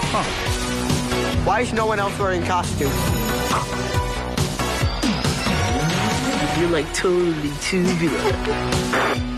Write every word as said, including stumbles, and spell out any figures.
Huh. Why is no one else wearing costumes? You're like totally tubular.